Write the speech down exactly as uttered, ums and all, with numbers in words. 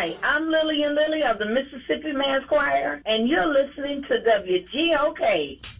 Hi, I'm Lillian Lilly of the Mississippi Mass Choir, and you're listening to W G O K.